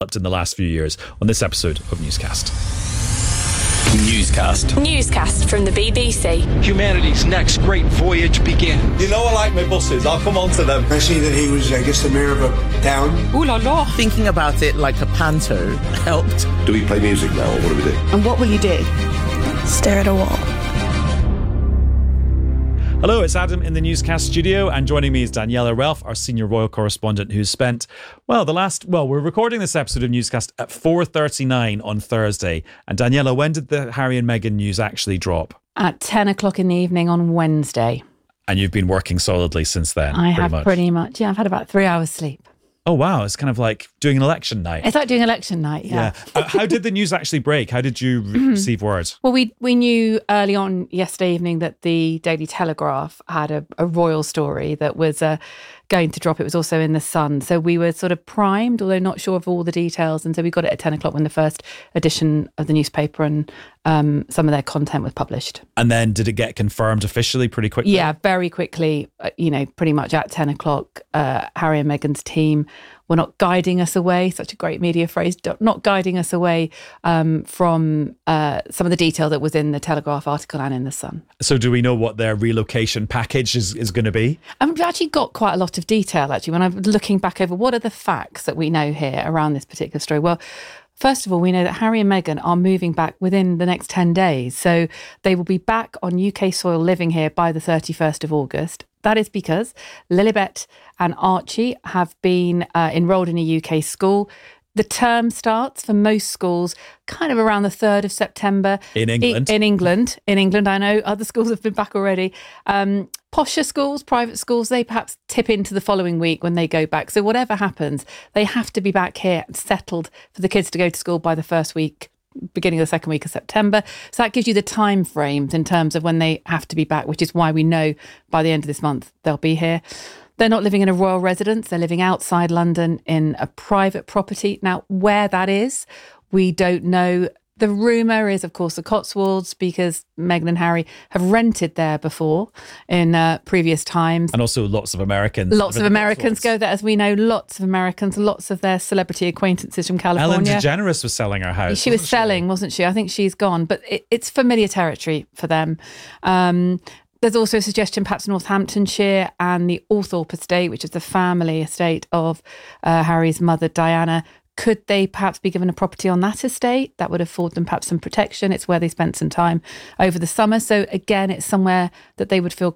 developed in the last few years on this episode of Newscast. Newscast from the BBC. Humanity's next great voyage begins. You know I like my buses. I'll come on to them. I see that he was, the mayor of a town. Ooh la la. Thinking about it like a panto helped. Do we play music now, or what do we do? And what will you do? Stare at a wall. Hello, it's Adam in the Newscast studio, and joining me is Daniela Relf, our senior royal correspondent, who's spent, we're recording this episode of Newscast at 4:39 on Thursday. And Daniela, when did the Harry and Meghan news actually drop? At 10 o'clock in the evening on Wednesday. And you've been working solidly since then? I have pretty much. Yeah, I've had about 3 hours sleep. Oh, wow. It's kind of like doing an election night. It's like doing election night, yeah. How did the news actually break? How did you receive word? Well, we knew early on yesterday evening that the Daily Telegraph had a royal story that was going to drop. It was also in The Sun. So we were sort of primed, although not sure of all the details. And so we got it at 10 o'clock when the first edition of the newspaper and some of their content was published. And then did it get confirmed officially pretty quickly? Yeah, very quickly, pretty much at 10 o'clock, Harry and Meghan's team were not guiding us away, such a great media phrase, not guiding us away from some of the detail that was in the Telegraph article and in The Sun. So do we know what their relocation package is going to be? We've actually got quite a lot of detail, actually, when I'm looking back over what are the facts that we know here around this particular story. Well, first of all, we know that Harry and Meghan are moving back within the next 10 days. So they will be back on UK soil living here by the 31st of August. That is because Lilibet and Archie have been enrolled in a UK school. The term starts for most schools kind of around the 3rd of September. In England? In England, I know other schools have been back already. Posher schools, private schools, they perhaps tip into the following week when they go back. So whatever happens, they have to be back here and settled for the kids to go to school by the first week, beginning of the second week of September. So that gives you the time frames in terms of when they have to be back, which is why we know by the end of this month they'll be here. They're not living in a royal residence. They're living outside London in a private property. Now, where that is, we don't know. The rumour is, of course, the Cotswolds, because Meghan and Harry have rented there before in previous times. And also lots of Americans. Lots of Americans go there, as we know. Lots of Americans, lots of their celebrity acquaintances from California. Ellen DeGeneres was selling her house. She was selling, wasn't she? I think she's gone. But it's familiar territory for them. There's also a suggestion perhaps Northamptonshire and the Althorpe estate, which is the family estate of Harry's mother, Diana. Could they perhaps be given a property on that estate? That would afford them perhaps some protection. It's where they spent some time over the summer. So again, it's somewhere that they would feel